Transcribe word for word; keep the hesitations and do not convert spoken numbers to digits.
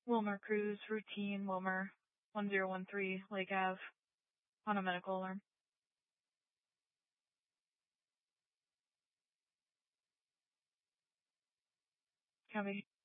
Wilmer Cruz, routine, Wilmer, one zero one three, Lake Ave, on a medical alarm. Copy.